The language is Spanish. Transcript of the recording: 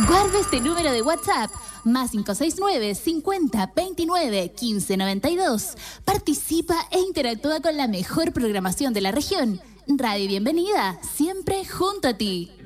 Guarda este número de WhatsApp, más 569 50 29 15 92. Participa e interactúa con la mejor programación de la región. Radio Bienvenida, siempre junto a ti.